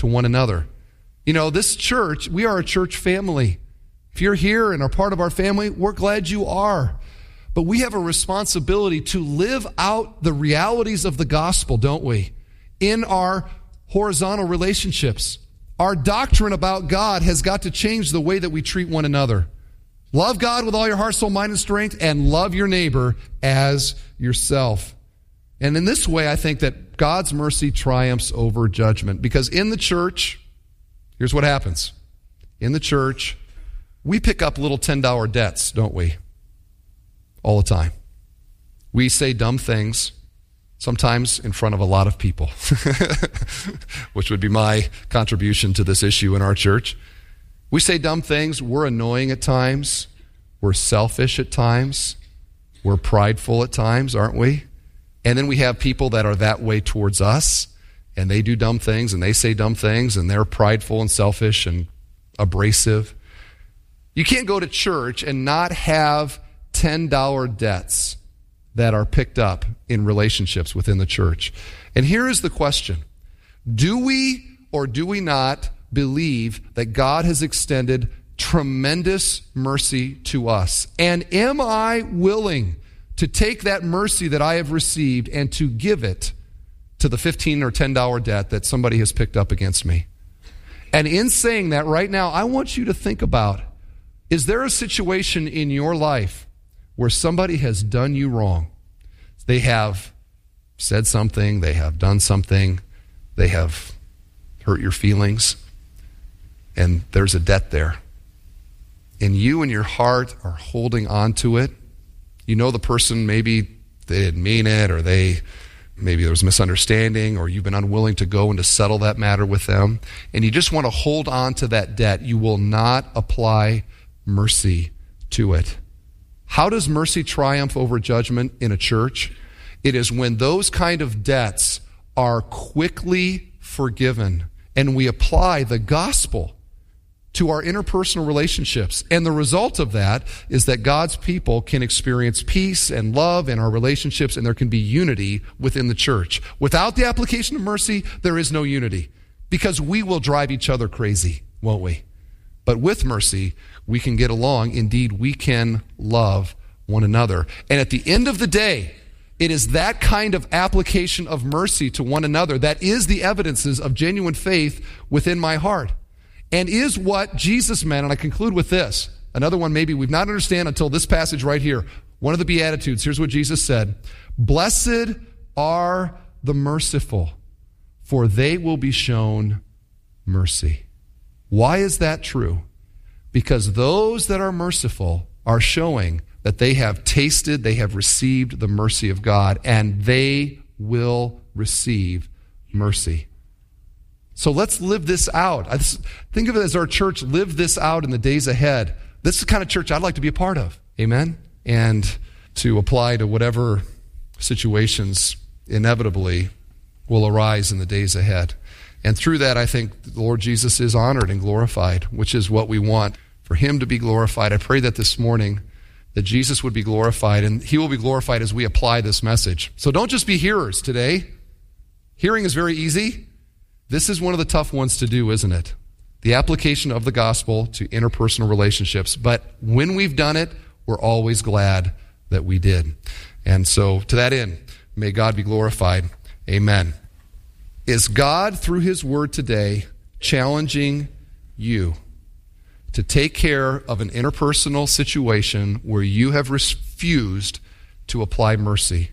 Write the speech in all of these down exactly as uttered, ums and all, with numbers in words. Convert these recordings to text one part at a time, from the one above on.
to one another. You know, this church, we are a church family. If you're here and are part of our family, we're glad you are. But we have a responsibility to live out the realities of the gospel, don't we? In our horizontal relationships. Our doctrine about God has got to change the way that we treat one another. Love God with all your heart, soul, mind, and strength, and love your neighbor as yourself. And in this way, I think that God's mercy triumphs over judgment. Because in the church, here's what happens. In the church, we pick up little ten dollar debts, don't we? All the time. We say dumb things, sometimes in front of a lot of people, which would be my contribution to this issue in our church. We say dumb things. We're annoying at times. We're selfish at times. We're prideful at times, aren't we? And then we have people that are that way towards us, and they do dumb things, and they say dumb things, and they're prideful and selfish and abrasive. You can't go to church and not have ten dollar debts that are picked up in relationships within the church. And here is the question. Do we or do we not believe that God has extended tremendous mercy to us? And am I willing to take that mercy that I have received and to give it to the fifteen or ten dollar debt that somebody has picked up against me? And in saying that right now, I want you to think about, is there a situation in your life where somebody has done you wrong? They have said something, they have done something, they have hurt your feelings, and there's a debt there. And you in your heart are holding on to it. You know the person, maybe they didn't mean it, or they maybe there was a misunderstanding, or you've been unwilling to go and to settle that matter with them, and you just want to hold on to that debt. You will not apply mercy to it. How does mercy triumph over judgment in a church? It is when those kind of debts are quickly forgiven and we apply the gospel to our interpersonal relationships. And the result of that is that God's people can experience peace and love in our relationships, and there can be unity within the church. Without the application of mercy, there is no unity, because we will drive each other crazy, won't we? But with mercy, we can get along. Indeed, we can love one another. And at the end of the day, it is that kind of application of mercy to one another that is the evidences of genuine faith within my heart, and is what Jesus meant. And I conclude with this. Another one maybe we've not understand until this passage right here. One of the Beatitudes. Here's what Jesus said. Blessed are the merciful, for they will be shown mercy. Why is that true? Because those that are merciful are showing that they have tasted, they have received the mercy of God, and they will receive mercy. So let's live this out. I just think of it as our church live this out in the days ahead. This is the kind of church I'd like to be a part of. Amen? And to apply to whatever situations inevitably will arise in the days ahead. And through that, I think the Lord Jesus is honored and glorified, which is what we want, for him to be glorified. I pray that this morning that Jesus would be glorified, and he will be glorified as we apply this message. So don't just be hearers today. Hearing is very easy. This is one of the tough ones to do, isn't it? The application of the gospel to interpersonal relationships. But when we've done it, we're always glad that we did. And so to that end, may God be glorified. Amen. Is God, through his word today, challenging you to take care of an interpersonal situation where you have refused to apply mercy?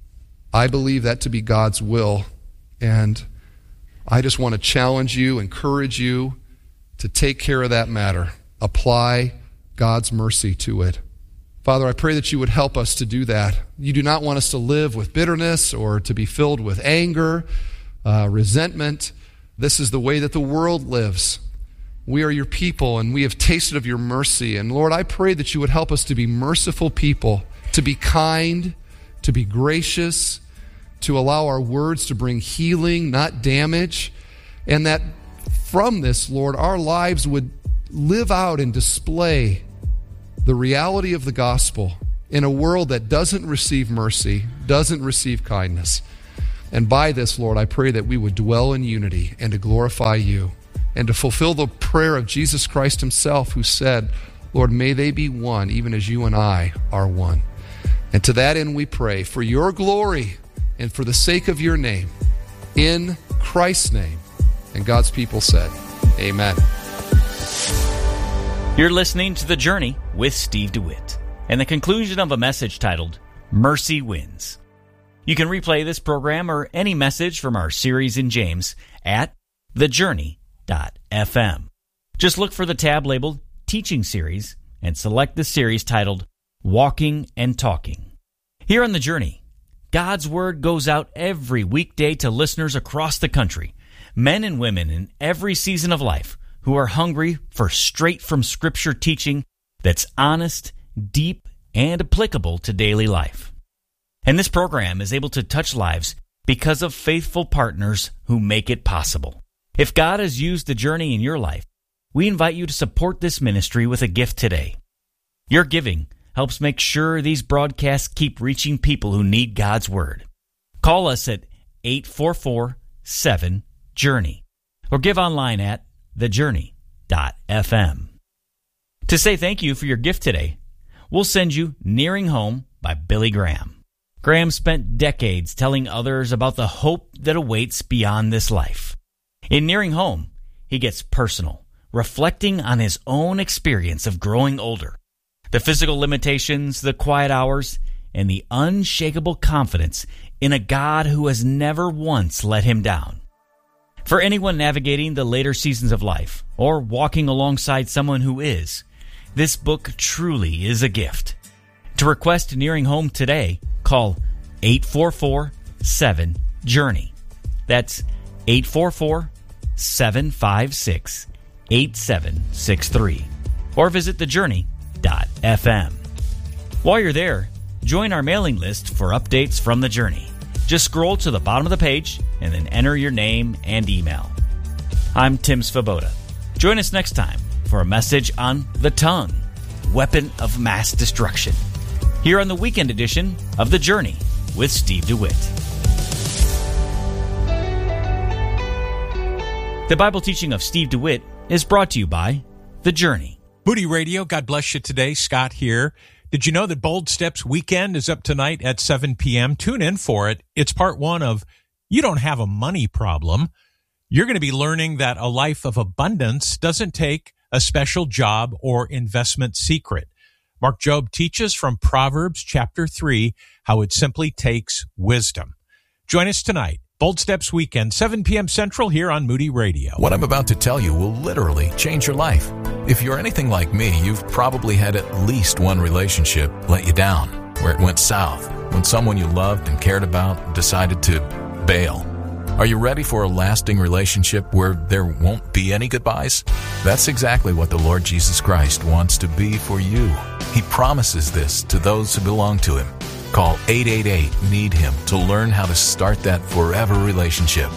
I believe that to be God's will, and I just want to challenge you, encourage you to take care of that matter. Apply God's mercy to it. Father, I pray that you would help us to do that. You do not want us to live with bitterness or to be filled with anger, uh, resentment. This is the way that the world lives. We are your people, and we have tasted of your mercy. And Lord, I pray that you would help us to be merciful people, to be kind, to be gracious, to allow our words to bring healing, not damage, and that from this, Lord, our lives would live out and display the reality of the gospel in a world that doesn't receive mercy, doesn't receive kindness. And by this, Lord, I pray that we would dwell in unity and to glorify you and to fulfill the prayer of Jesus Christ himself, who said, Lord, may they be one, even as you and I are one. And to that end we pray, for your glory and for the sake of your name, in Christ's name. And God's people said, amen. You're listening to The Journey with Steve DeWitt, and the conclusion of a message titled, Mercy Wins. You can replay this program or any message from our series in James at the journey dot f m. Just look for the tab labeled Teaching Series and select the series titled Walking and Talking. Here on The Journey, God's Word goes out every weekday to listeners across the country, men and women in every season of life who are hungry for straight from Scripture teaching that's honest, deep, and applicable to daily life. And this program is able to touch lives because of faithful partners who make it possible. If God has used The Journey in your life, we invite you to support this ministry with a gift today. Your giving helps make sure these broadcasts keep reaching people who need God's Word. Call us at eight four four, seven, journey or give online at the journey dot f m. To say thank you for your gift today, we'll send you Nearing Home by Billy Graham. Graham spent decades telling others about the hope that awaits beyond this life. In Nearing Home, he gets personal, reflecting on his own experience of growing older, the physical limitations, the quiet hours, and the unshakable confidence in a God who has never once let him down. For anyone navigating the later seasons of life or walking alongside someone who is, this book truly is a gift. To request Nearing Home today, call eight four four, seven, journey. That's eight four four, seven five six, eight seven six three. Or visit the journey dot f m. While you're there, join our mailing list for updates from The Journey. Just scroll to the bottom of the page and then enter your name and email. I'm Tim Svoboda. Join us next time for a message on the tongue, weapon of mass destruction, here on the weekend edition of The Journey with Steve DeWitt. The Bible teaching of Steve DeWitt is brought to you by The Journey. Moody Radio, God bless you today. Scott here. Did you know that Bold Steps Weekend is up tonight at seven p.m.? Tune in for it. It's part one of You Don't Have a Money Problem. You're going to be learning that a life of abundance doesn't take a special job or investment secret. Mark Jobe teaches from Proverbs chapter three how it simply takes wisdom. Join us tonight, Bold Steps Weekend, seven p.m. Central, here on Moody Radio. What I'm about to tell you will literally change your life. If you're anything like me, you've probably had at least one relationship let you down, where it went south, when someone you loved and cared about decided to bail. Are you ready for a lasting relationship where there won't be any goodbyes? That's exactly what the Lord Jesus Christ wants to be for you. He promises this to those who belong to Him. Call eight eight eight, need him to learn how to start that forever relationship.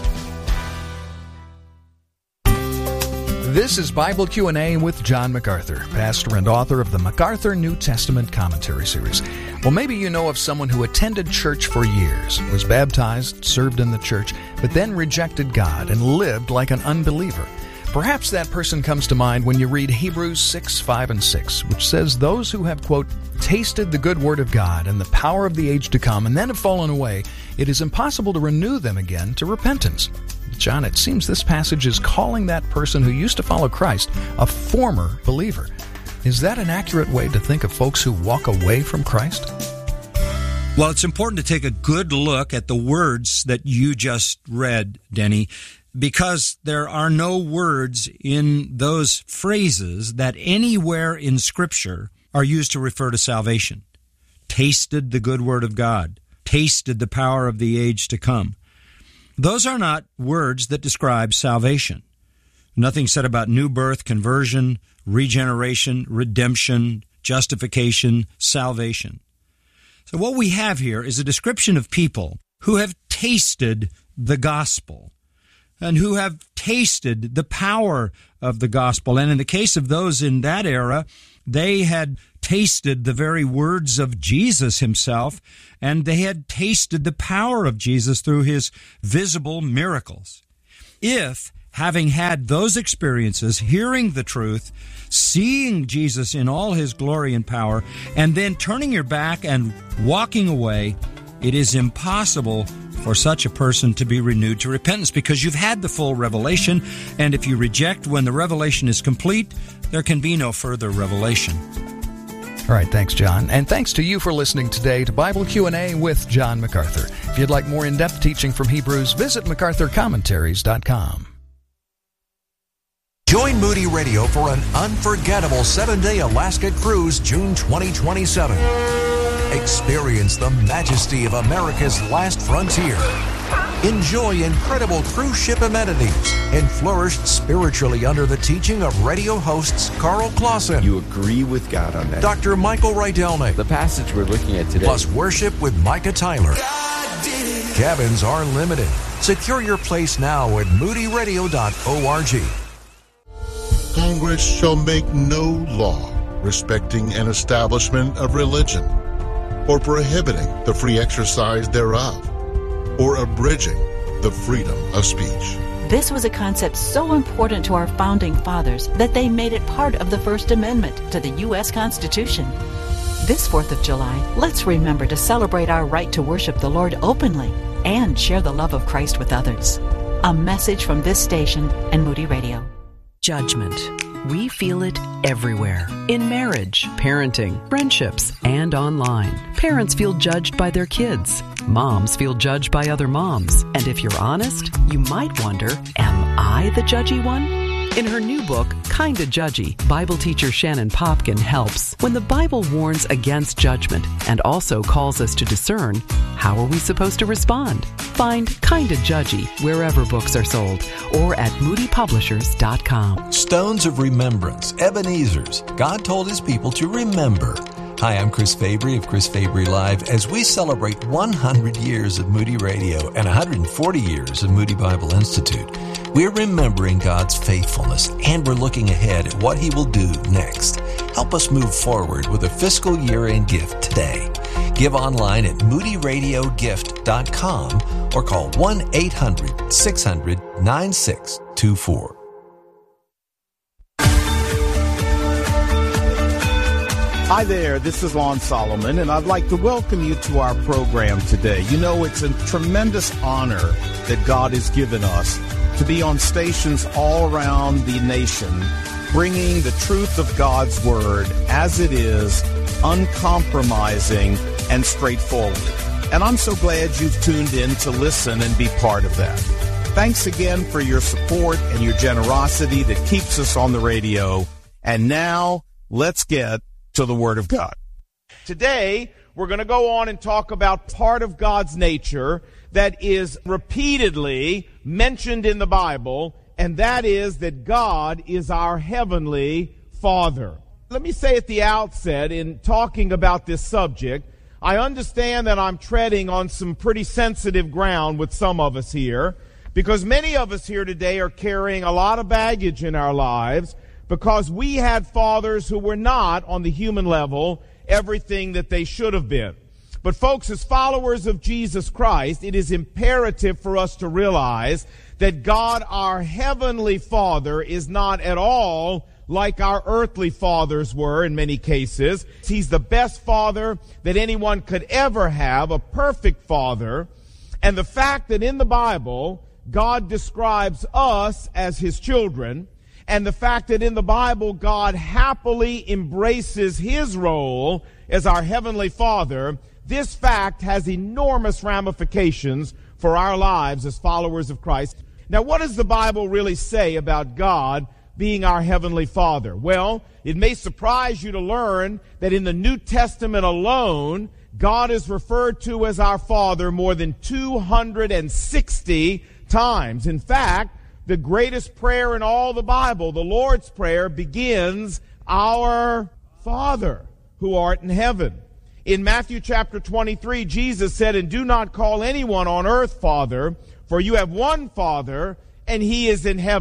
This is Bible Q and A with John MacArthur, pastor and author of the MacArthur New Testament Commentary Series. Well, maybe you know of someone who attended church for years, was baptized, served in the church, but then rejected God and lived like an unbeliever. Perhaps that person comes to mind when you read Hebrews six, five, and six, which says those who have, quote, tasted the good word of God and the power of the age to come and then have fallen away, it is impossible to renew them again to repentance. John, it seems this passage is calling that person who used to follow Christ a former believer. Is that an accurate way to think of folks who walk away from Christ? Well, it's important to take a good look at the words that you just read, Denny, because there are no words in those phrases that anywhere in Scripture are used to refer to salvation. Tasted the good word of God, tasted the power of the age to come. Those are not words that describe salvation. Nothing said about new birth, conversion, regeneration, redemption, justification, salvation. So what we have here is a description of people who have tasted the gospel and who have tasted the power of the gospel. And in the case of those in that era, they had tasted the very words of Jesus himself, and they had tasted the power of Jesus through his visible miracles. If, having had those experiences, hearing the truth, seeing Jesus in all his glory and power, and then turning your back and walking away, it is impossible for such a person to be renewed to repentance, because you've had the full revelation, and if you reject when the revelation is complete, there can be no further revelation. All right, thanks, John. And thanks to you for listening today to Bible Q and A with John MacArthur. If you'd like more in-depth teaching from Hebrews, visit macarthur commentaries dot com. Join Moody Radio for an unforgettable seven-day Alaska cruise June twenty twenty-seven. Experience the majesty of America's last frontier. Enjoy incredible cruise ship amenities and flourish spiritually under the teaching of radio hosts Carl Clausen. You agree with God on that. Doctor Michael Rydelnik. The passage we're looking at today. Plus worship with Micah Tyler. Cabins are limited. Secure your place now at moody radio dot org. Congress shall make no law respecting an establishment of religion, or prohibiting the free exercise thereof, or abridging the freedom of speech. This was a concept so important to our founding fathers that they made it part of the First Amendment to the U S Constitution. This fourth of July, let's remember to celebrate our right to worship the Lord openly and share the love of Christ with others. A message from this station and Moody Radio. Judgment. We feel it everywhere. In marriage, parenting, friendships, and online. Parents feel judged by their kids. Moms feel judged by other moms. And if you're honest, you might wonder, am I the judgy one? In her new book, Kinda Judgy, Bible teacher Shannon Popkin helps. When the Bible warns against judgment and also calls us to discern, how are we supposed to respond? Find Kinda Judgy wherever books are sold or at moody publishers dot com. Stones of Remembrance, Ebenezer's. God told his people to remember. Hi, I'm Chris Fabry of Chris Fabry Live as we celebrate one hundred years of Moody Radio and one hundred forty years of Moody Bible Institute. We're remembering God's faithfulness, and we're looking ahead at what he will do next. Help us move forward with a fiscal year-end gift today. Give online at moody radio gift dot com or call one eight hundred six hundred nine six two four. Hi there, this is Lon Solomon, and I'd like to welcome you to our program today. You know, it's a tremendous honor that God has given us to be on stations all around the nation, bringing the truth of God's Word as it is, uncompromising and straightforward. And I'm so glad you've tuned in to listen and be part of that. Thanks again for your support and your generosity that keeps us on the radio. And now, let's get to the Word of God. Today, we're going to go on and talk about part of God's nature that is repeatedly mentioned in the Bible, and that is that God is our heavenly Father. Let me say at the outset, in talking about this subject, I understand that I'm treading on some pretty sensitive ground with some of us here, because many of us here today are carrying a lot of baggage in our lives, because we had fathers who were not, on the human level, everything that they should have been. But folks, as followers of Jesus Christ, it is imperative for us to realize that God, our heavenly Father, is not at all like our earthly fathers were in many cases. He's the best father that anyone could ever have, a perfect father. And the fact that in the Bible, God describes us as his children, and the fact that in the Bible, God happily embraces his role as our heavenly Father, this fact has enormous ramifications for our lives as followers of Christ. Now, what does the Bible really say about God being our heavenly Father? Well, it may surprise you to learn that in the New Testament alone, God is referred to as our Father more than two hundred sixty times. In fact, the greatest prayer in all the Bible, the Lord's Prayer, begins, Our Father, who art in heaven. In Matthew chapter twenty-three, Jesus said, and do not call anyone on earth Father, for you have one Father, and he is in heaven.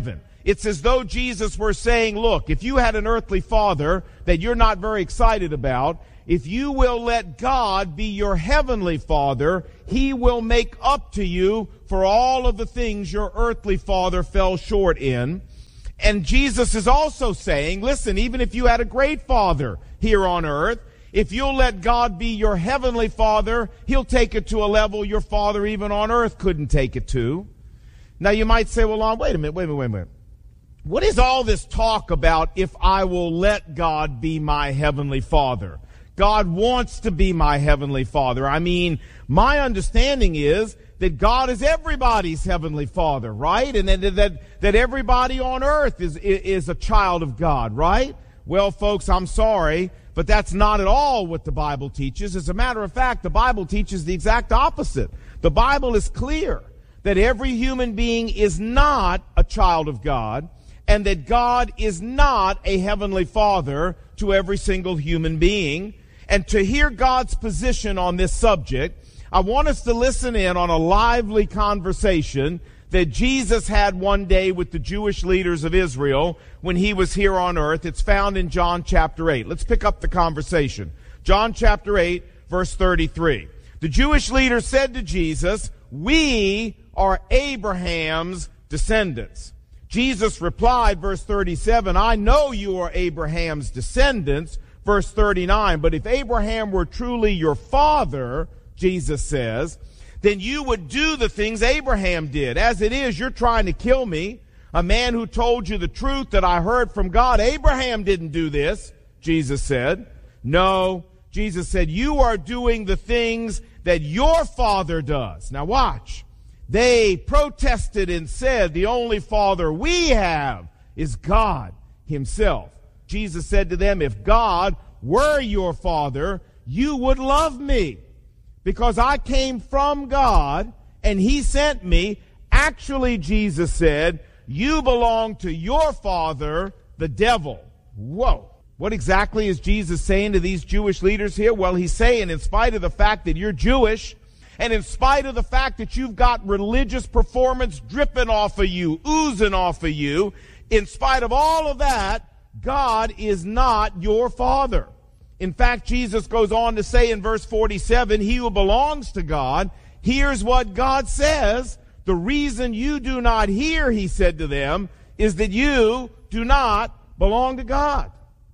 It's as though Jesus were saying, look, if you had an earthly father that you're not very excited about, if you will let God be your heavenly Father, He will make up to you for all of the things your earthly father fell short in. And Jesus is also saying, listen, even if you had a great father here on earth, if you'll let God be your heavenly Father, He'll take it to a level your father even on earth couldn't take it to. Now you might say, well, wait a minute, wait a minute, wait a minute. What is all this talk about if I will let God be my heavenly Father? God wants to be my heavenly Father. I mean, my understanding is that God is everybody's heavenly Father, right? And that, that, that everybody on earth is, is a child of God, right? Well, folks, I'm sorry, but that's not at all what the Bible teaches. As a matter of fact, the Bible teaches the exact opposite. The Bible is clear that every human being is not a child of God, and that God is not a heavenly Father to every single human being. And to hear God's position on this subject, I want us to listen in on a lively conversation that Jesus had one day with the Jewish leaders of Israel when He was here on earth. It's found in John chapter eight. Let's pick up the conversation. John chapter eight, verse thirty-three. The Jewish leaders said to Jesus, "We are Abraham's descendants." Jesus replied, verse thirty-seven, "I know you are Abraham's descendants." Verse thirty-nine, "But if Abraham were truly your father," Jesus says, "then you would do the things Abraham did. As it is, you're trying to kill me, a man who told you the truth that I heard from God. Abraham didn't do this," Jesus said. "No," Jesus said, "you are doing the things that your father does." Now watch. They protested and said, "The only father we have is God Himself." Jesus said to them, "If God were your father, you would love me, because I came from God and He sent me." Actually, Jesus said, "You belong to your father, the devil." Whoa. What exactly is Jesus saying to these Jewish leaders here? Well, He's saying, in spite of the fact that you're Jewish, and in spite of the fact that you've got religious performance dripping off of you, oozing off of you, in spite of all of that, God is not your father. In fact, Jesus goes on to say in verse forty-seven, "He who belongs to God hears what God says. The reason you do not hear," He said to them, "is that you do not belong to God."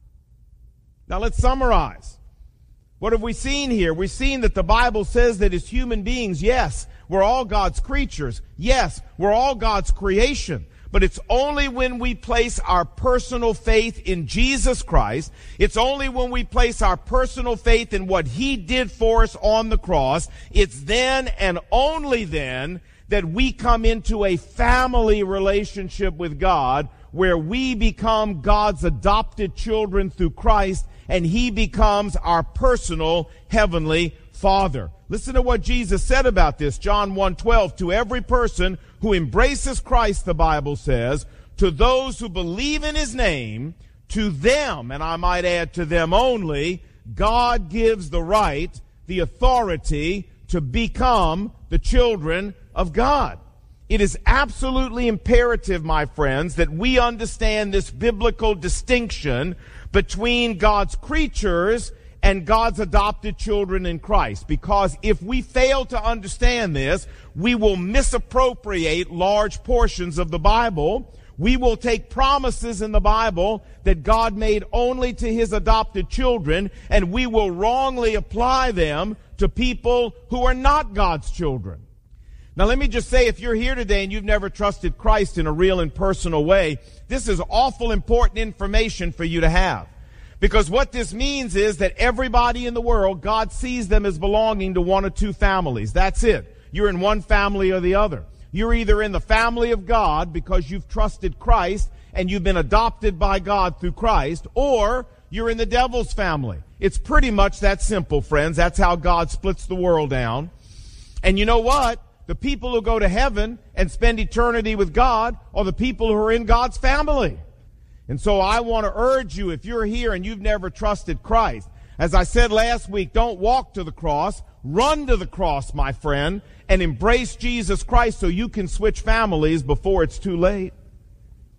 Now let's summarize. What have we seen here? We've seen that the Bible says that as human beings, yes, we're all God's creatures. Yes, we're all God's creation. But it's only when we place our personal faith in Jesus Christ, it's only when we place our personal faith in what He did for us on the cross, it's then and only then that we come into a family relationship with God, where we become God's adopted children through Christ, and He becomes our personal heavenly Father. Listen to what Jesus said about this. John one twelve, "To every person who embraces Christ," the Bible says, "to those who believe in His name, to them," and I might add to them only, "God gives the right, the authority to become the children of God." It is absolutely imperative, my friends, that we understand this biblical distinction between God's creatures and God's adopted children in Christ. Because if we fail to understand this, we will misappropriate large portions of the Bible. We will take promises in the Bible that God made only to His adopted children, and we will wrongly apply them to people who are not God's children. Now let me just say, if you're here today and you've never trusted Christ in a real and personal way, this is awful important information for you to have. Because what this means is that everybody in the world, God sees them as belonging to one or two families. That's it. You're in one family or the other. You're either in the family of God because you've trusted Christ and you've been adopted by God through Christ, or you're in the devil's family. It's pretty much that simple, friends. That's how God splits the world down. And you know what? The people who go to heaven and spend eternity with God are the people who are in God's family. And so I want to urge you, if you're here and you've never trusted Christ, as I said last week, don't walk to the cross, run to the cross, my friend, and embrace Jesus Christ so you can switch families before it's too late.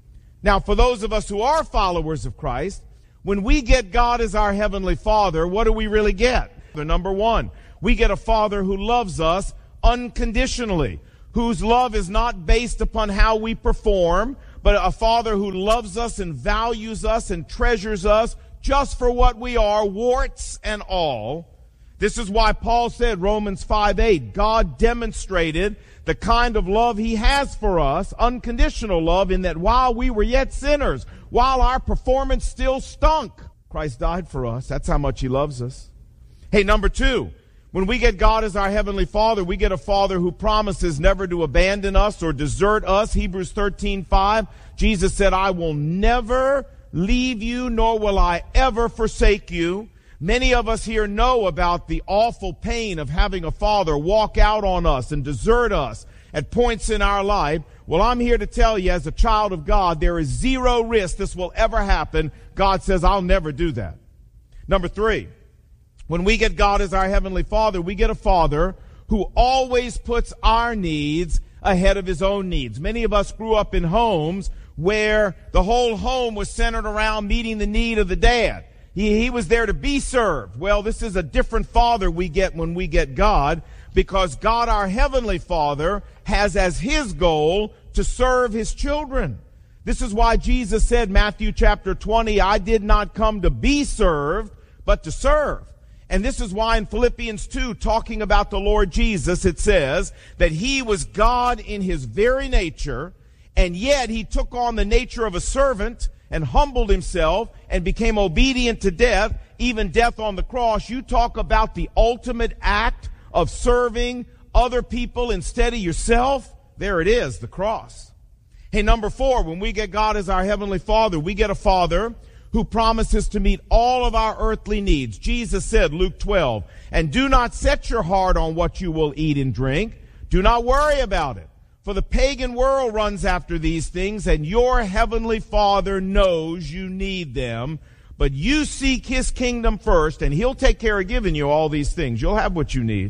Now, for those of us who are followers of Christ, when we get God as our Heavenly Father, what do we really get? Number one, we get a Father who loves us unconditionally, whose love is not based upon how we perform, but a Father who loves us and values us and treasures us just for what we are, warts and all. This is why Paul said, Romans five eight, God demonstrated the kind of love he has for us, unconditional love, in that while we were yet sinners, while our performance still stunk, Christ died for us. That's how much he loves us. Hey, number two, when we get God as our Heavenly Father, we get a Father who promises never to abandon us or desert us. Hebrews thirteen five, Jesus said, I will never leave you, nor will I ever forsake you. Many of us here know about the awful pain of having a father walk out on us and desert us at points in our life. Well, I'm here to tell you, as a child of God, there is zero risk this will ever happen. God says, I'll never do that. Number three, when we get God as our Heavenly Father, we get a Father who always puts our needs ahead of his own needs. Many of us grew up in homes where the whole home was centered around meeting the need of the dad. He, he was there to be served. Well, this is a different Father we get when we get God, because God, our Heavenly Father, has as his goal to serve his children. This is why Jesus said, Matthew chapter twenty, I did not come to be served, but to serve. And this is why in Philippians two, talking about the Lord Jesus, it says that he was God in his very nature, and yet he took on the nature of a servant and humbled himself and became obedient to death, even death on the cross. You talk about the ultimate act of serving other people instead of yourself. There it is, the cross. Hey, number four, when we get God as our Heavenly Father, we get a Father who promises to meet all of our earthly needs. Jesus said, Luke twelve, and do not set your heart on what you will eat and drink. Do not worry about it. For the pagan world runs after these things, and your Heavenly Father knows you need them. But you seek his kingdom first, and he'll take care of giving you all these things. You'll have what you need.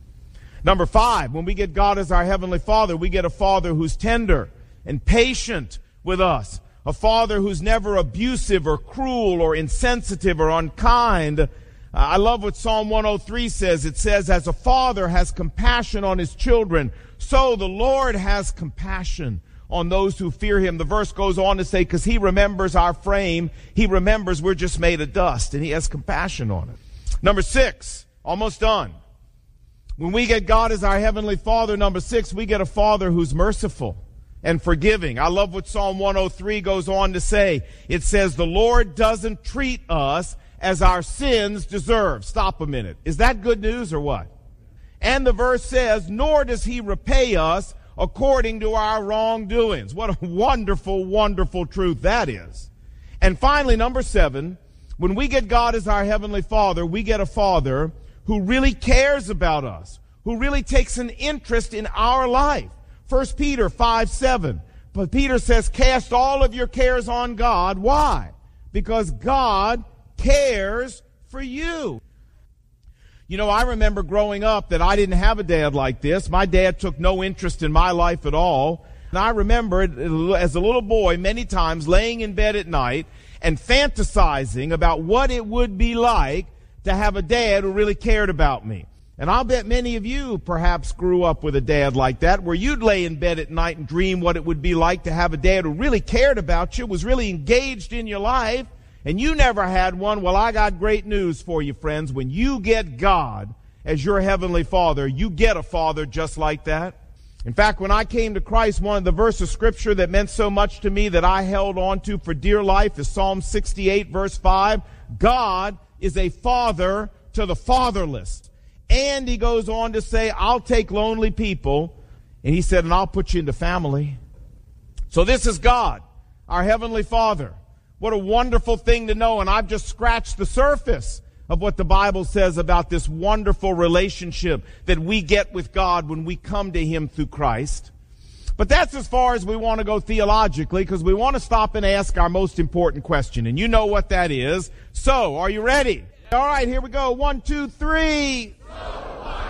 Number five, when we get God as our Heavenly Father, we get a Father who's tender and patient with us. A Father who's never abusive or cruel or insensitive or unkind. Uh, I love what Psalm one oh three says. It says, as a father has compassion on his children, so the Lord has compassion on those who fear him. The verse goes on to say, because he remembers our frame, he remembers we're just made of dust, and he has compassion on it. Number six, almost done. When we get God as our Heavenly Father, number six, we get a Father who's merciful and forgiving. I love what Psalm one oh three goes on to say. It says, the Lord doesn't treat us as our sins deserve. Stop a minute. Is that good news or what? And the verse says, nor does he repay us according to our wrongdoings. What a wonderful, wonderful truth that is. And finally, number seven, when we get God as our Heavenly Father, we get a Father who really cares about us, who really takes an interest in our life. First Peter five seven. But Peter says, cast all of your cares on God. Why? Because God cares for you. You know, I remember growing up that I didn't have a dad like this. My dad took no interest in my life at all. And I remember as a little boy many times laying in bed at night and fantasizing about what it would be like to have a dad who really cared about me. And I'll bet many of you perhaps grew up with a dad like that, where you'd lay in bed at night and dream what it would be like to have a dad who really cared about you, was really engaged in your life, and you never had one. Well, I got great news for you, friends. When you get God as your Heavenly Father, you get a Father just like that. In fact, when I came to Christ, one of the verses of Scripture that meant so much to me that I held on to for dear life is Psalm sixty-eight, verse five. God is a father to the fatherless. And he goes on to say, I'll take lonely people, and he said, and I'll put you into family. So this is God, our Heavenly Father. What a wonderful thing to know, and I've just scratched the surface of what the Bible says about this wonderful relationship that we get with God when we come to him through Christ. But that's as far as we want to go theologically, because we want to stop and ask our most important question, and you know what that is. So, are you ready? All right, here we go. One, two, three.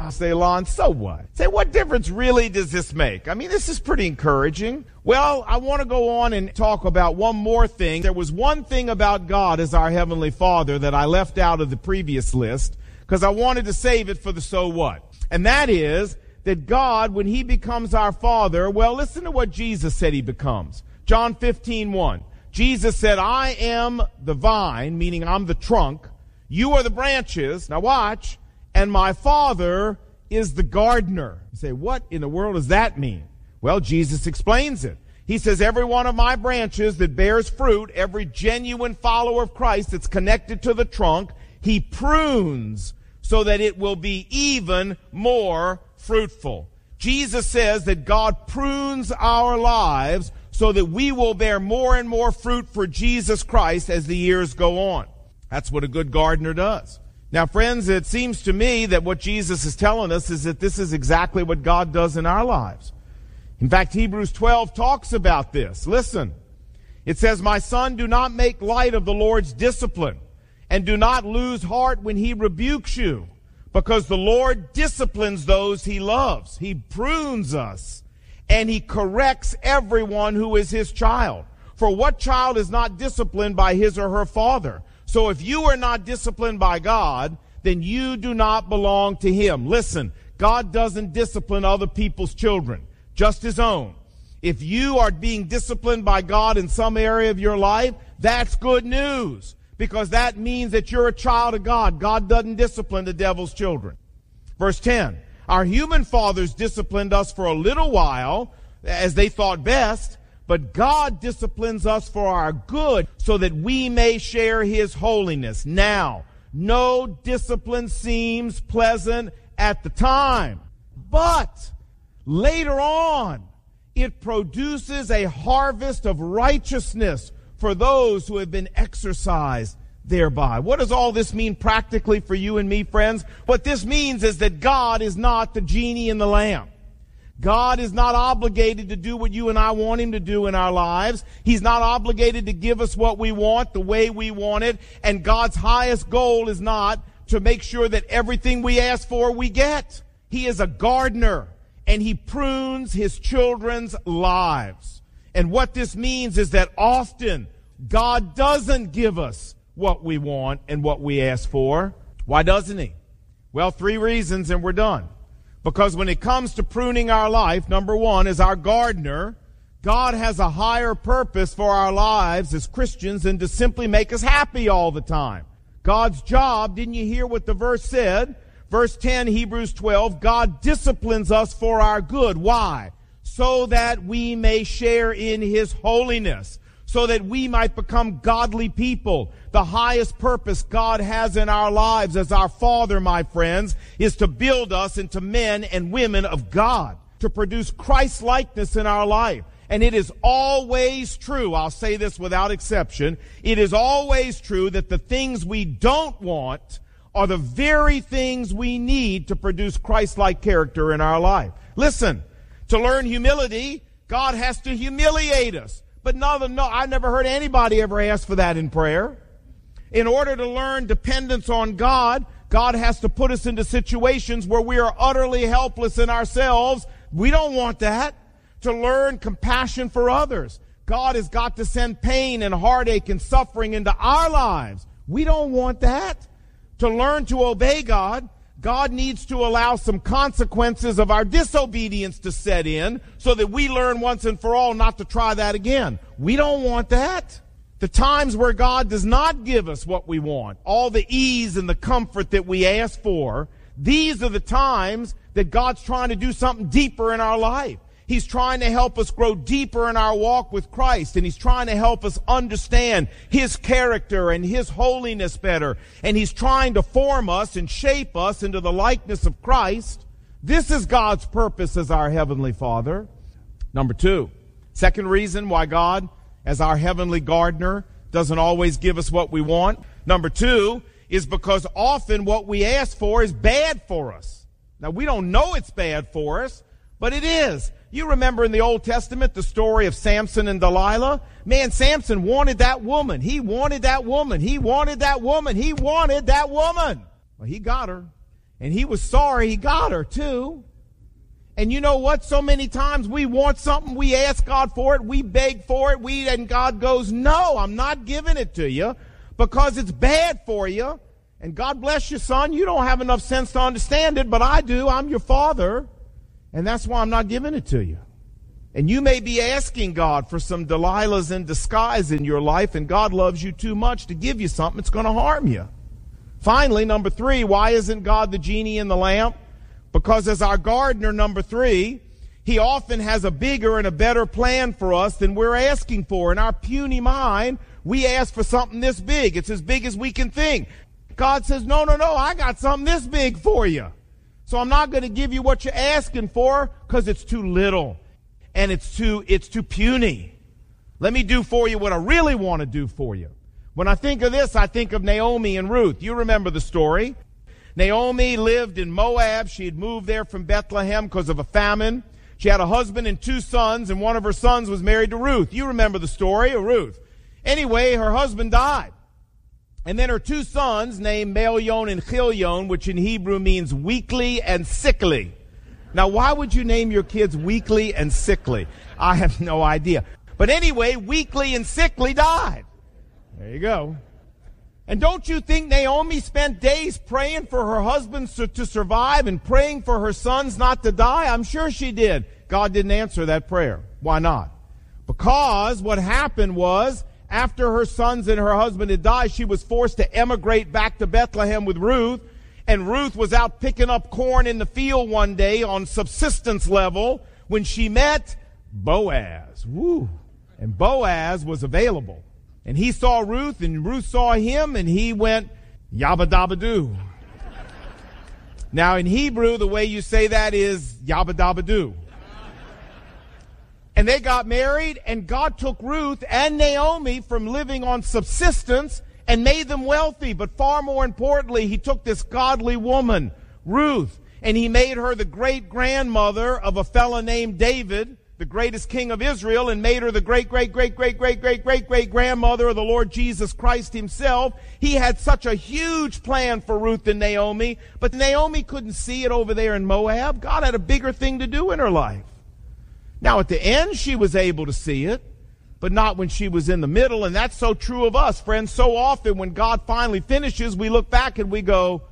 Say, Lon, so what? Say, what difference really does this make? I mean, this is pretty encouraging. Well, I want to go on and talk about one more thing. There was one thing about God as our Heavenly Father that I left out of the previous list because I wanted to save it for the so what. And that is that God, when He becomes our Father, well, listen to what Jesus said He becomes. John fifteen one. Jesus said, I am the vine, meaning I'm the trunk. You are the branches. Now watch. And my Father is the gardener. You say, what in the world does that mean? Well, Jesus explains it. He says, every one of my branches that bears fruit, every genuine follower of Christ that's connected to the trunk, He prunes so that it will be even more fruitful. Jesus says that God prunes our lives so that we will bear more and more fruit for Jesus Christ as the years go on. That's what a good gardener does. Now, friends, it seems to me that what Jesus is telling us is that this is exactly what God does in our lives. In fact, Hebrews twelve talks about this. Listen, it says, my son, do not make light of the Lord's discipline, and do not lose heart when He rebukes you, because the Lord disciplines those He loves. He prunes us, and He corrects everyone who is His child. For what child is not disciplined by his or her father? So if you are not disciplined by God, then you do not belong to Him. Listen, God doesn't discipline other people's children, just His own. If you are being disciplined by God in some area of your life, that's good news, because that means that you're a child of God. God doesn't discipline the devil's children. Verse ten, our human fathers disciplined us for a little while, as they thought best, but God disciplines us for our good so that we may share His holiness. Now, no discipline seems pleasant at the time, but later on, it produces a harvest of righteousness for those who have been exercised thereby. What does all this mean practically for you and me, friends? What this means is that God is not the genie in the lamp. God is not obligated to do what you and I want Him to do in our lives. He's not obligated to give us what we want the way we want it. And God's highest goal is not to make sure that everything we ask for we get. He is a gardener, and He prunes His children's lives. And what this means is that often God doesn't give us what we want and what we ask for. Why doesn't He? Well, three reasons and we're done. Because when it comes to pruning our life, number one, as our gardener, God has a higher purpose for our lives as Christians than to simply make us happy all the time. God's job, didn't you hear what the verse said? Verse ten, Hebrews twelve, God disciplines us for our good. Why? So that we may share in His holiness. So that we might become godly people. The highest purpose God has in our lives as our Father, my friends, is to build us into men and women of God, to produce Christ-likeness in our life. And it is always true, I'll say this without exception, it is always true that the things we don't want are the very things we need to produce Christ-like character in our life. Listen, to learn humility, God has to humiliate us. But no, no, I never heard anybody ever ask for that in prayer. In order to learn dependence on God, God has to put us into situations where we are utterly helpless in ourselves. We don't want that. To learn compassion for others, God has got to send pain and heartache and suffering into our lives. We don't want that. To learn to obey God, God needs to allow some consequences of our disobedience to set in so that we learn once and for all not to try that again. We don't want that. The times where God does not give us what we want, all the ease and the comfort that we ask for, these are the times that God's trying to do something deeper in our life. He's trying to help us grow deeper in our walk with Christ, and He's trying to help us understand His character and His holiness better, and He's trying to form us and shape us into the likeness of Christ. This is God's purpose as our Heavenly Father. Number two, second reason why God, as our heavenly gardener, doesn't always give us what we want. Number two is because often what we ask for is bad for us. Now, we don't know it's bad for us, but it is. You remember in the Old Testament the story of Samson and Delilah? Man, Samson wanted that woman. He wanted that woman. He wanted that woman. He wanted that woman. Well, he got her. And he was sorry he got her, too. And you know what? So many times we want something, we ask God for it, we beg for it, we and God goes, no, I'm not giving it to you because it's bad for you. And God bless you, son, you don't have enough sense to understand it, but I do. I'm your father, and that's why I'm not giving it to you. And you may be asking God for some Delilahs in disguise in your life, and God loves you too much to give you something that's going to harm you. Finally, number three, why isn't God the genie in the lamp? Because as our gardener, number three, he often has a bigger and a better plan for us than we're asking for. In our puny mind, we ask for something this big. It's as big as we can think. God says, no, no, no, I got something this big for you. So I'm not going to give you what you're asking for because it's too little and it's too, it's too puny. Let me do for you what I really want to do for you. When I think of this, I think of Naomi and Ruth. You remember the story. Naomi lived in Moab. She had moved there from Bethlehem because of a famine. She had a husband and two sons, and one of her sons was married to Ruth. You remember the story of Ruth. Anyway, her husband died. And then her two sons, named Mahlon and Chilion, which in Hebrew means weakly and sickly. Now, why would you name your kids weakly and sickly? I have no idea. But anyway, weakly and sickly died. There you go. And don't you think Naomi spent days praying for her husband to survive and praying for her sons not to die? I'm sure she did. God didn't answer that prayer. Why not? Because what happened was, after her sons and her husband had died, she was forced to emigrate back to Bethlehem with Ruth. And Ruth was out picking up corn in the field one day on subsistence level when she met Boaz. Woo. And Boaz was available. And he saw Ruth, and Ruth saw him, and he went, yabba dabba doo. Now, in Hebrew, the way you say that is yabba dabba doo. And they got married, and God took Ruth and Naomi from living on subsistence and made them wealthy. But far more importantly, he took this godly woman, Ruth, and he made her the great-grandmother of a fellow named David, the greatest king of Israel, and made her the great, great, great, great, great, great, great, great grandmother of the Lord Jesus Christ himself. He had such a huge plan for Ruth and Naomi, but Naomi couldn't see it over there in Moab. God had a bigger thing to do in her life. Now, at the end, she was able to see it, but not when she was in the middle, and that's so true of us, friends. So often when God finally finishes, we look back and we go,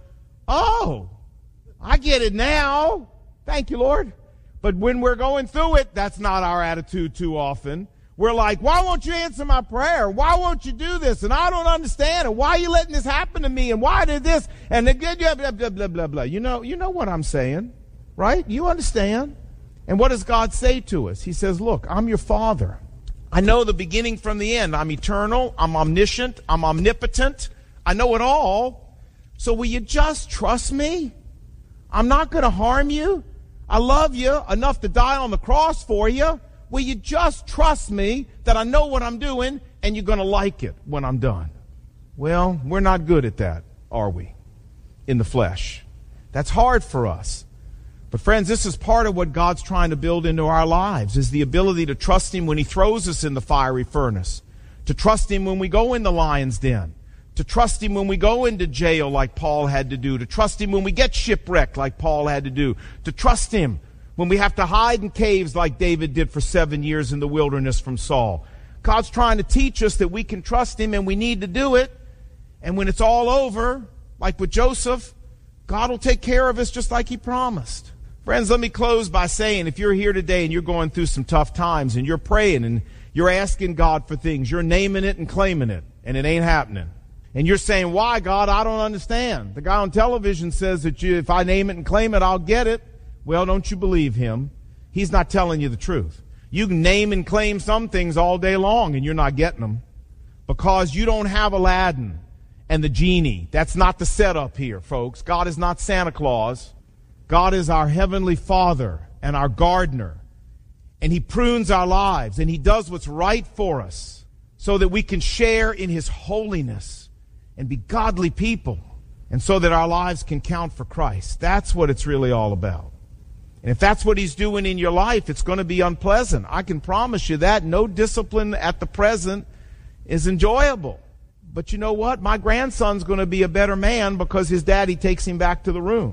oh, I get it now. Thank you, Lord. But when we're going through it, that's not our attitude too often. We're like, why won't you answer my prayer? Why won't you do this? And I don't understand. And why are you letting this happen to me? And why did this? And the good, blah, blah, blah, blah, blah, blah. You know, you know what I'm saying, right? You understand. And what does God say to us? He says, look, I'm your father. I know the beginning from the end. I'm eternal. I'm omniscient. I'm omnipotent. I know it all. So will you just trust me? I'm not going to harm you. I love you enough to die on the cross for you. Will you just trust me that I know what I'm doing and you're going to like it when I'm done? Well, we're not good at that, are we? In the flesh. That's hard for us. But friends, this is part of what God's trying to build into our lives, is the ability to trust him when he throws us in the fiery furnace, to trust him when we go in the lion's den, to trust him when we go into jail like Paul had to do, to trust him when we get shipwrecked like Paul had to do, to trust him when we have to hide in caves like David did for seven years in the wilderness from Saul. God's trying to teach us that we can trust him and we need to do it. And when it's all over, like with Joseph, God will take care of us just like he promised. Friends, let me close by saying, if you're here today and you're going through some tough times and you're praying and you're asking God for things, you're naming it and claiming it, and it ain't happening. And you're saying, why, God? I don't understand. The guy on television says that you, if I name it and claim it, I'll get it. Well, don't you believe him? He's not telling you the truth. You can name and claim some things all day long and you're not getting them because you don't have Aladdin and the genie. That's not the setup here, folks. God is not Santa Claus. God is our heavenly Father and our gardener. And he prunes our lives and he does what's right for us so that we can share in his holiness and be godly people, and so that our lives can count for Christ. That's what it's really all about. And if that's what he's doing in your life, it's going to be unpleasant. I can promise you that. No discipline at the present is enjoyable. But you know what? My grandson's going to be a better man because his daddy takes him back to the room.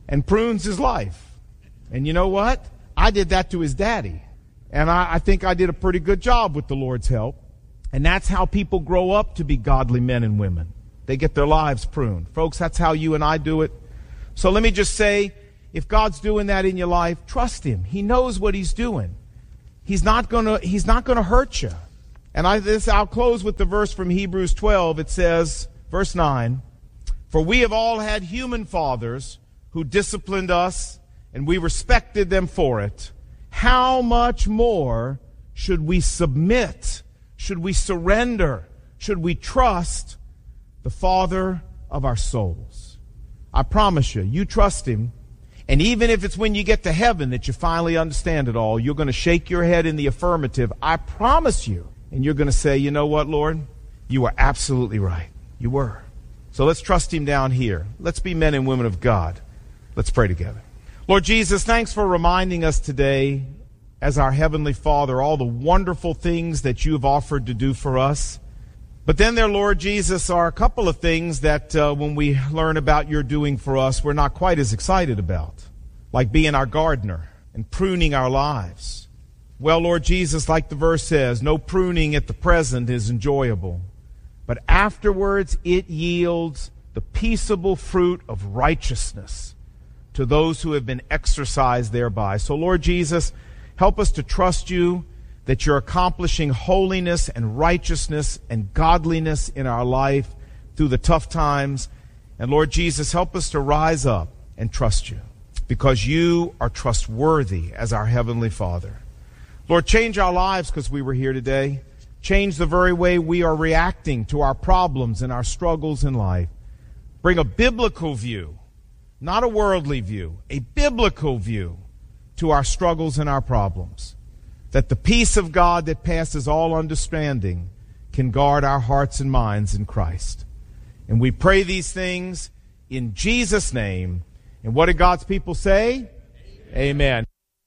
and prunes his life. And you know what? I did that to his daddy. And I, I think I did a pretty good job with the Lord's help. And that's how people grow up to be godly men and women. They get their lives pruned. Folks, that's how you and I do it. So let me just say, if God's doing that in your life, trust him. He knows what he's doing. He's not gonna, he's not gonna hurt you. And I, this, I'll close with the verse from Hebrews twelve. It says, verse nine, "For we have all had human fathers who disciplined us, and we respected them for it. How much more should we submit, should we surrender, should we trust the Father of our souls?" I promise you, you trust him. And even if it's when you get to heaven that you finally understand it all, you're going to shake your head in the affirmative. I promise you. And you're going to say, you know what, Lord? You were absolutely right. You were. So let's trust him down here. Let's be men and women of God. Let's pray together. Lord Jesus, thanks for reminding us today, as our Heavenly Father, all the wonderful things that you have offered to do for us. But then there, Lord Jesus, are a couple of things that uh, when we learn about your doing for us, we're not quite as excited about, like being our gardener and pruning our lives. Well, Lord Jesus, like the verse says, no pruning at the present is enjoyable, but afterwards it yields the peaceable fruit of righteousness to those who have been exercised thereby. So, Lord Jesus, help us to trust you that you're accomplishing holiness and righteousness and godliness in our life through the tough times. And Lord Jesus, help us to rise up and trust you, because you are trustworthy as our Heavenly Father. Lord, change our lives because we were here today. Change the very way we are reacting to our problems and our struggles in life. Bring a biblical view, not a worldly view, a biblical view to our struggles and our problems, that the peace of God that passes all understanding can guard our hearts and minds in Christ. And we pray these things in Jesus' name. And what did God's people say? Amen.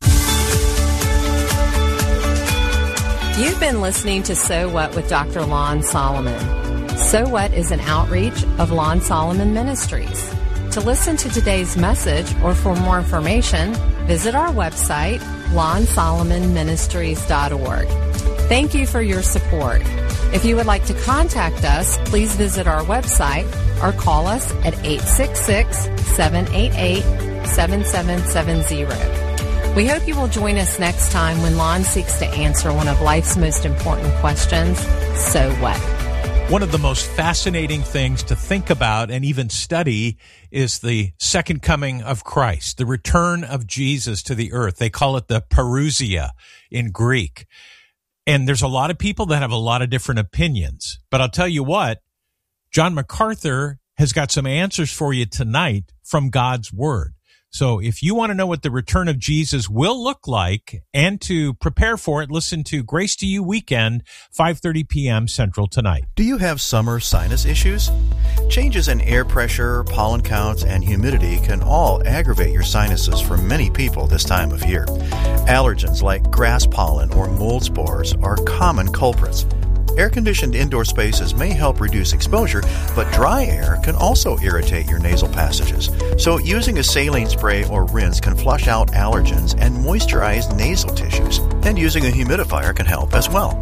You've been listening to So What with Doctor Lon Solomon. So What is an outreach of Lon Solomon Ministries. To listen to today's message or for more information, visit our website, lon solomon ministries dot org. Thank you for your support. If you would like to contact us, please visit our website or call us at eight six six, seven eight eight, seven seven seven zero. We hope you will join us next time when Lon seeks to answer one of life's most important questions, so what? One of the most fascinating things to think about and even study is the second coming of Christ, the return of Jesus to the earth. They call it the parousia in Greek. And there's a lot of people that have a lot of different opinions. But I'll tell you what, John MacArthur has got some answers for you tonight from God's Word. So if you want to know what the return of Jesus will look like and to prepare for it, listen to Grace to You Weekend, five thirty p.m. Central tonight. Do you have summer sinus issues? Changes in air pressure, pollen counts, and humidity can all aggravate your sinuses for many people this time of year. Allergens like grass pollen or mold spores are common culprits. Air-conditioned indoor spaces may help reduce exposure, but dry air can also irritate your nasal passages. So using a saline spray or rinse can flush out allergens and moisturize nasal tissues, and using a humidifier can help as well.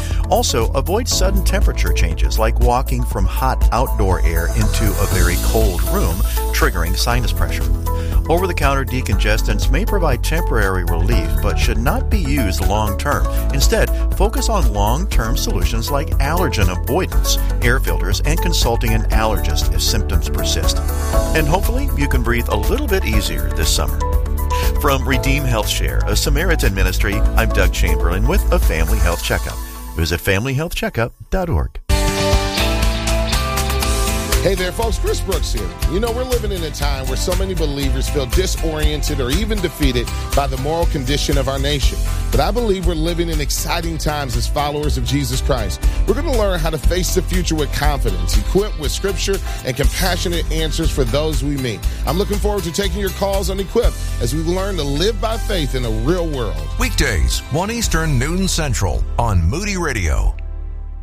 Also, avoid sudden temperature changes like walking from hot outdoor air into a very cold room, triggering sinus pressure. Over-the-counter decongestants may provide temporary relief but should not be used long-term. Instead, focus on long-term solutions like allergen avoidance, air filters, and consulting an allergist if symptoms persist. And hopefully, you can breathe a little bit easier this summer. From Redeem Health Share, a Samaritan ministry, I'm Doug Chamberlain with a Family Health Checkup. Visit family health checkup dot org. Hey there, folks. Chris Brooks here. You know, we're living in a time where so many believers feel disoriented or even defeated by the moral condition of our nation. But I believe we're living in exciting times as followers of Jesus Christ. We're going to learn how to face the future with confidence, equipped with scripture and compassionate answers for those we meet. I'm looking forward to taking your calls on Equip as we learn to live by faith in a real world. Weekdays, one Eastern, noon Central on Moody Radio.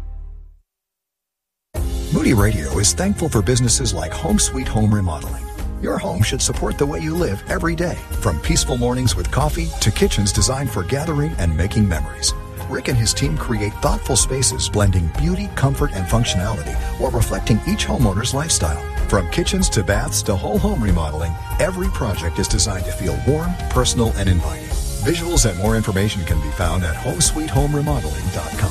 Moody Radio is thankful for businesses like Home Sweet Home Remodeling. Your home should support the way you live every day, from peaceful mornings with coffee to kitchens designed for gathering and making memories. Rick and his team create thoughtful spaces blending beauty, comfort, and functionality while reflecting each homeowner's lifestyle. From kitchens to baths to whole home remodeling, every project is designed to feel warm, personal, and inviting. Visuals and more information can be found at home sweet home remodeling dot com.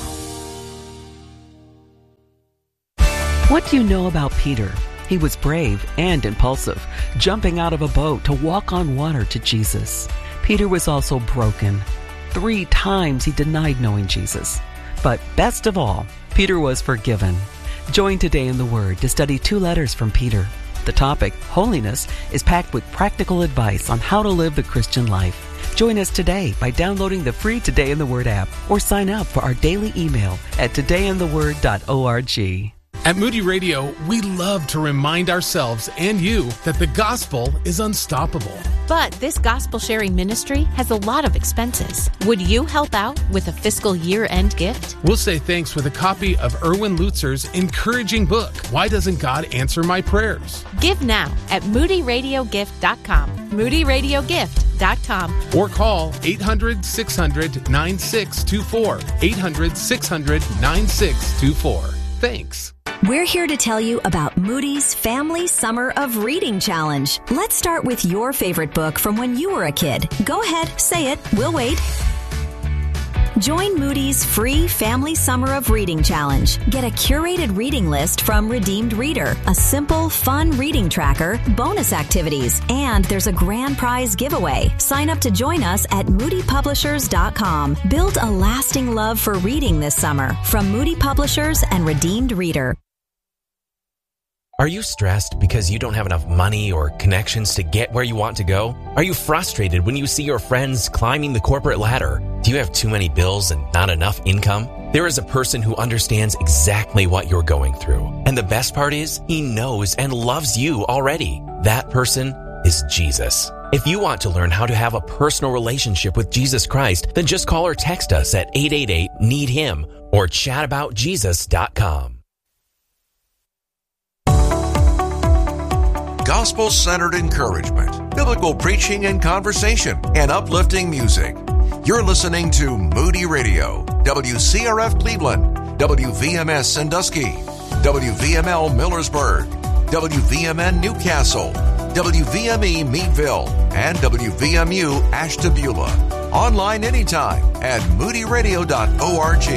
What do you know about Peter? He was brave and impulsive, jumping out of a boat to walk on water to Jesus. Peter was also broken. Three times he denied knowing Jesus. But best of all, Peter was forgiven. Join Today in the Word to study two letters from Peter. The topic, holiness, is packed with practical advice on how to live the Christian life. Join us today by downloading the free Today in the Word app or sign up for our daily email at today in the word dot org. At Moody Radio, we love to remind ourselves and you that the gospel is unstoppable. But this gospel sharing ministry has a lot of expenses. Would you help out with a fiscal year-end gift? We'll say thanks with a copy of Erwin Lutzer's encouraging book, Why Doesn't God Answer My Prayers? Give now at moody radio gift dot com. moody radio gift dot com. Or call eight hundred, six hundred, nine six two four. eight hundred, six hundred, nine six two four. Thanks. We're here to tell you about Moody's Family Summer of Reading Challenge. Let's start with your favorite book from when you were a kid. Go ahead, say it. We'll wait. Join Moody's free Family Summer of Reading Challenge. Get a curated reading list from Redeemed Reader, a simple, fun reading tracker, bonus activities, and there's a grand prize giveaway. Sign up to join us at moody publishers dot com. Build a lasting love for reading this summer from Moody Publishers and Redeemed Reader. Are you stressed because you don't have enough money or connections to get where you want to go? Are you frustrated when you see your friends climbing the corporate ladder? Do you have too many bills and not enough income? There is a person who understands exactly what you're going through. And the best part is, he knows and loves you already. That person is Jesus. If you want to learn how to have a personal relationship with Jesus Christ, then just call or text us at eight eight eight, need him or chat about jesus dot com. Gospel-centered encouragement, biblical preaching and conversation, and uplifting music. You're listening to Moody Radio, W C R F Cleveland, W V M S Sandusky, W V M L Millersburg, W V M N Newcastle, W V M E Meadville, and W V M U Ashtabula. Online anytime at moody radio dot org.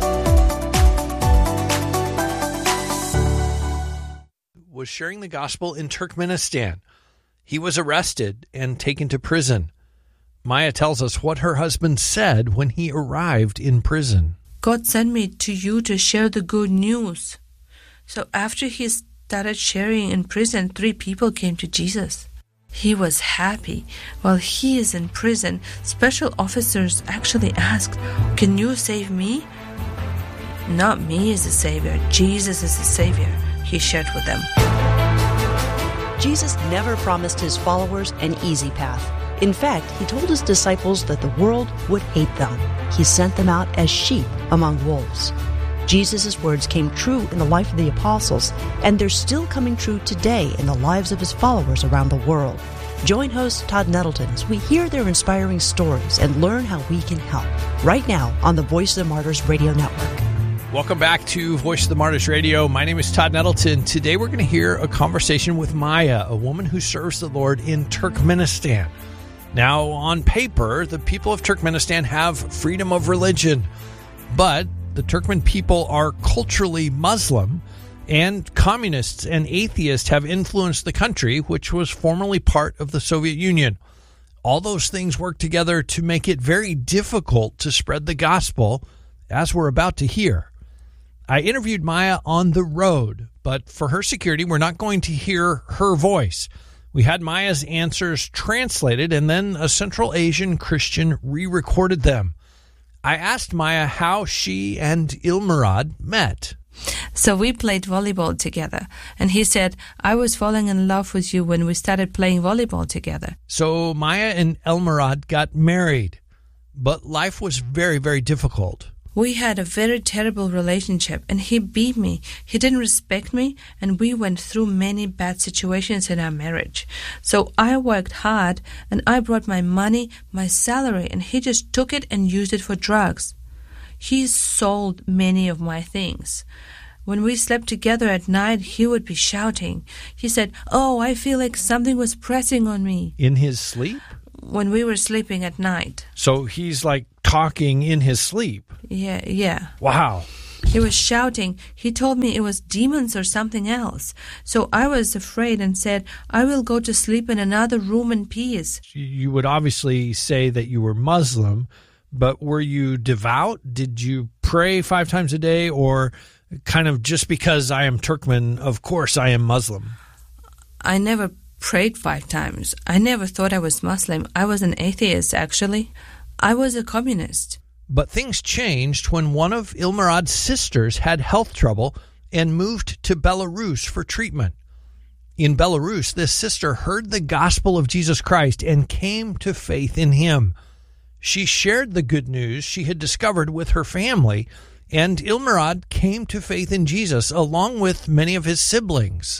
Was sharing the gospel in Turkmenistan. He was arrested and taken to prison. Maya tells us what her husband said when he arrived in prison. God sent me to you to share the good news. So after he started sharing in prison, three people came to Jesus. He was happy. While he is in prison, special officers actually asked, "Can you save me?" "Not me as a savior. Jesus is the savior," he shared with them. Jesus never promised his followers an easy path. In fact, he told his disciples that the world would hate them. He sent them out as sheep among wolves. Jesus' words came true in the life of the apostles, and they're still coming true today in the lives of his followers around the world. Join host Todd Nettleton as we hear their inspiring stories and learn how we can help. Right now on the Voice of the Martyrs Radio Network. Welcome back to Voice of the Martyrs Radio. My name is Todd Nettleton. Today we're going to hear a conversation with Maya, a woman who serves the Lord in Turkmenistan. Now, on paper, the people of Turkmenistan have freedom of religion, but the Turkmen people are culturally Muslim, and communists and atheists have influenced the country, which was formerly part of the Soviet Union. All those things work together to make it very difficult to spread the gospel, as we're about to hear. I interviewed Maya on the road, but for her security, we're not going to hear her voice. We had Maya's answers translated, and then a Central Asian Christian re-recorded them. I asked Maya how she and Ilmurad met. So we played volleyball together, and he said, "I was falling in love with you when we started playing volleyball together." So Maya and Ilmurad got married, but life was very, very difficult. We had a very terrible relationship, and he beat me. He didn't respect me, and we went through many bad situations in our marriage. So I worked hard, and I brought my money, my salary, and he just took it and used it for drugs. He sold many of my things. When we slept together at night, he would be shouting. He said, "Oh, I feel like something was pressing on me." In his sleep? When we were sleeping at night. So he's like talking in his sleep? Yeah, yeah. Wow. He was shouting. He told me it was demons or something else. So I was afraid and said, "I will go to sleep in another room in peace." You would obviously say that you were Muslim, but were you devout? Did you pray five times a day, or kind of just because I am Turkmen, of course I am Muslim? I never prayed five times. I never thought I was Muslim. I was an atheist, actually. I was a communist. But things changed when one of Ilmarad's sisters had health trouble and moved to Belarus for treatment. In Belarus, this sister heard the gospel of Jesus Christ and came to faith in him. She shared the good news she had discovered with her family, and Ilmarad came to faith in Jesus along with many of his siblings.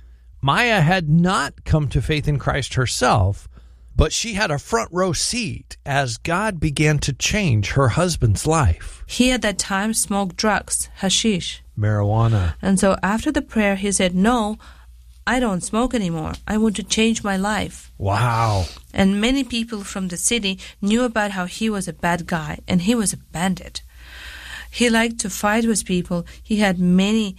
Maya had not come to faith in Christ herself, but she had a front row seat as God began to change her husband's life. He at that time smoked drugs, hashish, marijuana. And so after the prayer, he said, "No, I don't smoke anymore. I want to change my life." Wow. And many people from the city knew about how he was a bad guy and he was a bandit. He liked to fight with people. He had many,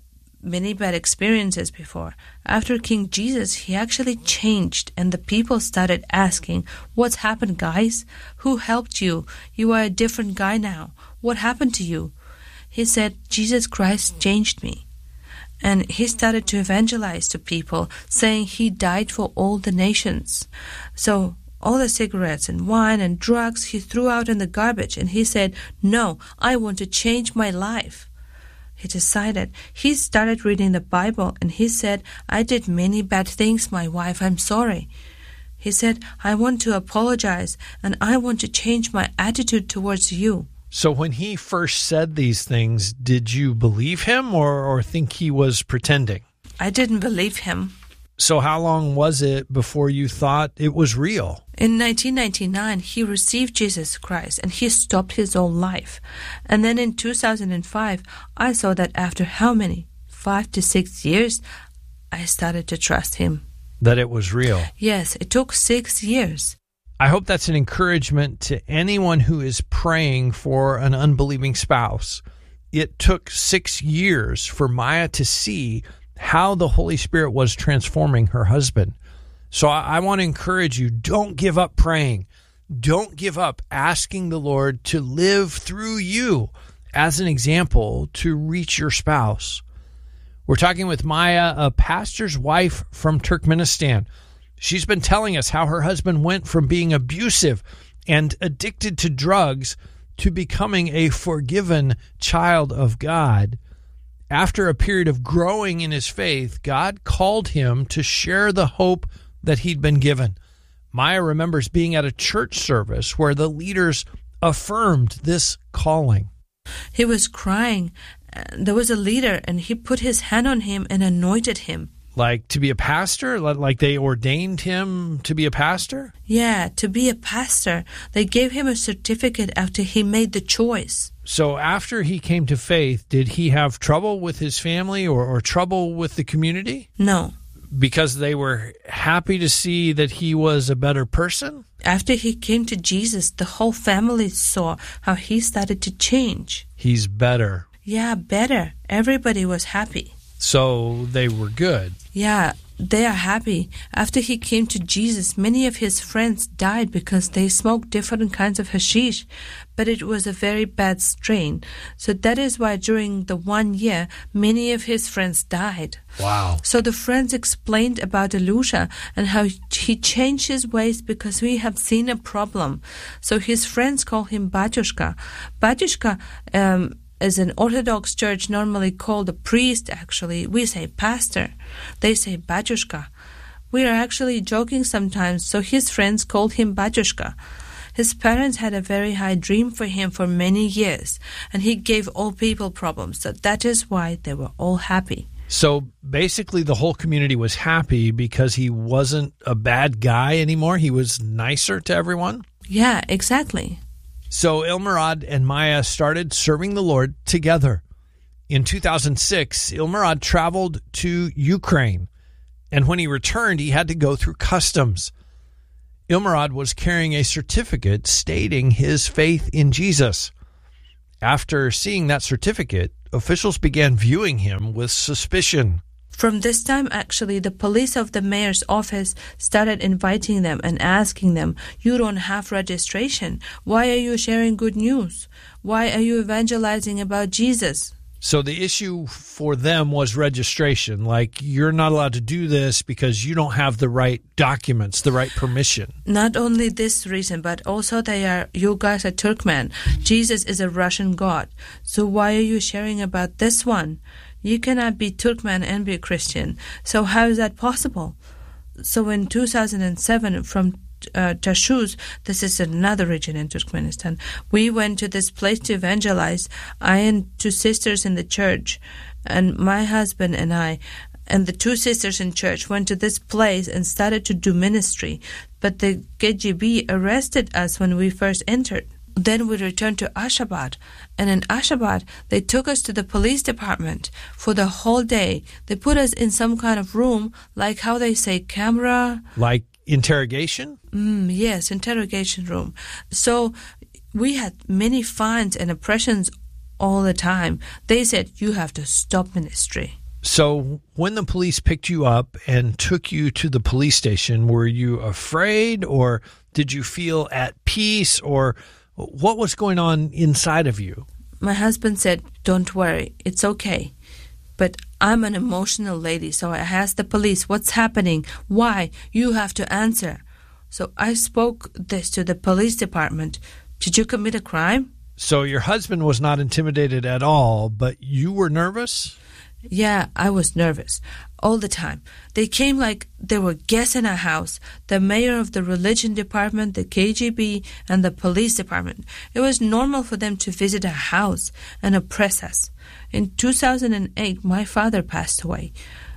many bad experiences before. After King Jesus, he actually changed, and the people started asking, "What's happened, guys? Who helped you? You are a different guy now. What happened to you?" He said, "Jesus Christ changed me." And he started to evangelize to people, saying he died for all the nations. So all the cigarettes and wine and drugs he threw out in the garbage, and he said, "No, I want to change my life." He decided. He started reading the Bible, and he said, "I did many bad things, my wife. I'm sorry." He said, "I want to apologize, and I want to change my attitude towards you." So when he first said these things, did you believe him or, or think he was pretending? I didn't believe him. So how long was it before you thought it was real? In nineteen ninety-nine, he received Jesus Christ, and he stopped his old life. And then in two thousand five, I saw that after how many? Five to six years, I started to trust him. That it was real? Yes, it took six years. I hope that's an encouragement to anyone who is praying for an unbelieving spouse. It took six years for Maya to see how the Holy Spirit was transforming her husband. So I, I want to encourage you, don't give up praying. Don't give up asking the Lord to live through you as an example to reach your spouse. We're talking with Maya, a pastor's wife from Turkmenistan. She's been telling us how her husband went from being abusive and addicted to drugs to becoming a forgiven child of God. After a period of growing in his faith, God called him to share the hope that he'd been given. Maya remembers being at a church service where the leaders affirmed this calling. He was crying. There was a leader, and he put his hand on him and anointed him. Like to be a pastor? Like they ordained him to be a pastor? Yeah, to be a pastor. They gave him a certificate after he made the choice. So after he came to faith, did he have trouble with his family or, or trouble with the community? No. Because they were happy to see that he was a better person? After he came to Jesus, the whole family saw how he started to change. He's better. Yeah, better. Everybody was happy. So they were good. Yeah, they are happy. After he came to Jesus, many of his friends died because they smoked different kinds of hashish, but it was a very bad strain. So that is why during the one year, many of his friends died. Wow. So the friends explained about Elisha and how he changed his ways because we have seen a problem. So his friends call him Batyushka. Batyushka, um, as an Orthodox church normally called a priest, actually, we say pastor. They say Batyushka. We are actually joking sometimes, so his friends called him Batyushka. His parents had a very high dream for him for many years, and he gave all people problems. So that is why they were all happy. So basically the whole community was happy because he wasn't a bad guy anymore. He was nicer to everyone. Yeah, exactly. So Ilmarad and Maya started serving the Lord together. In two thousand six, Ilmarad traveled to Ukraine, and when he returned, he had to go through customs. Ilmarad was carrying a certificate stating his faith in Jesus. After seeing that certificate, officials began viewing him with suspicion. From this time, actually, the police of the mayor's office started inviting them and asking them, you don't have registration. Why are you sharing good news? Why are you evangelizing about Jesus? So the issue for them was registration. Like, you're not allowed to do this because you don't have the right documents, the right permission. Not only this reason, but also they are, you guys are Turkmen. Jesus is a Russian god. So why are you sharing about this one? You cannot be Turkmen and be Christian. So how is that possible? So in two thousand seven, from uh, Tashuz, this is another region in Turkmenistan, we went to this place to evangelize. I and two sisters in the church, and my husband and I, and the two sisters in church went to this place and started to do ministry. But the K G B arrested us when we first entered. Then we returned to Ashgabat, and in Ashgabat, they took us to the police department for the whole day. They put us in some kind of room, like how they say camera. Like interrogation? Mm, yes, interrogation room. So we had many fines and oppressions all the time. They said, you have to stop ministry. So when the police picked you up and took you to the police station, were you afraid, or did you feel at peace, or what was going on inside of you? My husband said, don't worry, it's okay. But I'm an emotional lady, so I asked the police, what's happening? Why? You have to answer. So I spoke this to the police department. Did you commit a crime? So your husband was not intimidated at all, but you were nervous? Yeah, I was nervous all the time. They came like they were guests in our house, the mayor of the religion department, the K G B, and the police department. It was normal for them to visit our house and oppress us. In two thousand eight, my father passed away.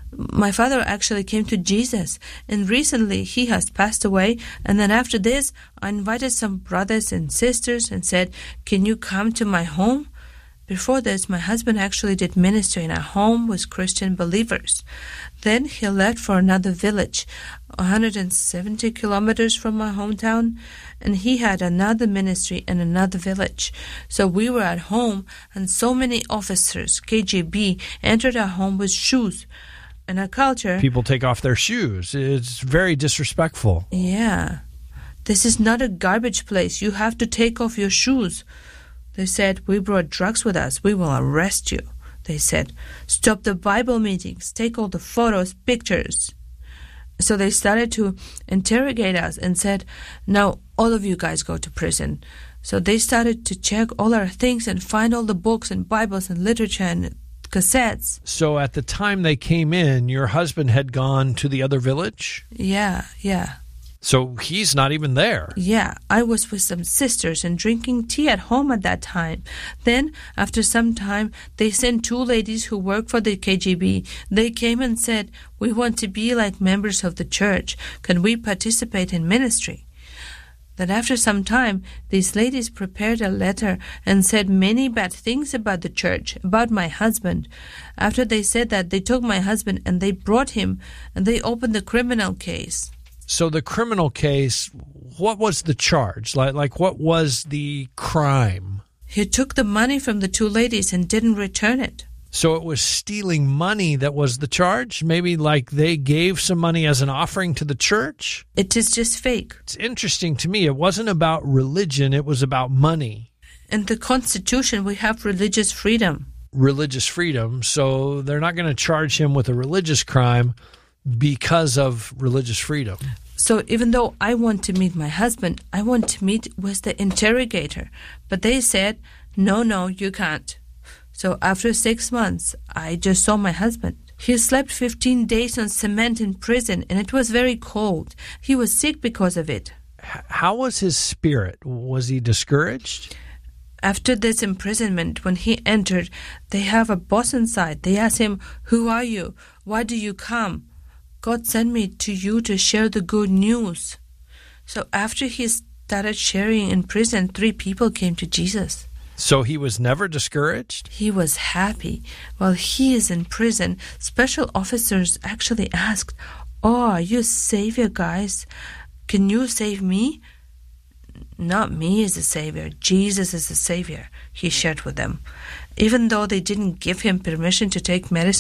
My father actually came to Jesus, and recently he has passed away. And then after this, I invited some brothers and sisters and said, can you come to my home? Before this, my husband actually did ministry in our home with Christian believers. Then he left for another village, one hundred seventy kilometers from my hometown, and he had another ministry in another village. So we were at home, and so many officers, K G B, entered our home with shoes. In our culture, people take off their shoes. It's very disrespectful. Yeah. This is not a garbage place. You have to take off your shoes. They said, we brought drugs with us. We will arrest you. They said, stop the Bible meetings. Take all the photos, pictures. So they started to interrogate us and said, now all of you guys go to prison. So they started to check all our things and find all the books and Bibles and literature and cassettes. So at the time they came in, your husband had gone to the other village? Yeah, yeah. So he's not even there. Yeah, I was with some sisters and drinking tea at home at that time. Then, after some time, they sent two ladies who work for the K G B. They came and said, we want to be like members of the church. Can we participate in ministry? Then after some time, these ladies prepared a letter and said many bad things about the church, about my husband. After they said that, they took my husband and they brought him and they opened the criminal case. So the criminal case, what was the charge? Like, like what was the crime? He took the money from the two ladies and didn't return it. So it was stealing money that was the charge? Maybe like they gave some money as an offering to the church? It is just fake. It's interesting to me. It wasn't about religion. It was about money. In the Constitution, we have religious freedom. Religious freedom. So they're not going to charge him with a religious crime because of religious freedom. So even though I want to meet my husband, I want to meet with the interrogator. But they said, no, no, you can't. So after six months, I just saw my husband. He slept fifteen days on cement in prison, and it was very cold. He was sick because of it. how was his spirit? Was he discouraged? After this imprisonment, when he entered, they have a boss inside. They ask him, "Who are you? Why do you come?" "God sent me to you to share the good news." So after he started sharing in prison, three people came to Jesus. So he was never discouraged? He was happy. While he is in prison, special officers actually asked, "Oh, are you a savior, guys? Can you save me?" "Not me as a savior. Jesus is the savior," he shared with them. Even though they didn't give him permission to take medicine